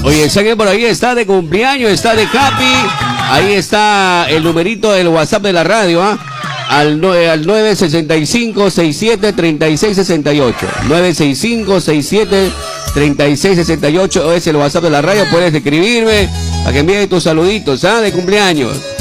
Oye, ¿sabe que por ahí está de cumpleaños? Está de happy. Ahí está el numerito del WhatsApp de la radio, ¿ah? Al 965-673668. 965-673668 es el WhatsApp de la radio. Puedes escribirme para que envíes tus saluditos, ¿ah? De cumpleaños.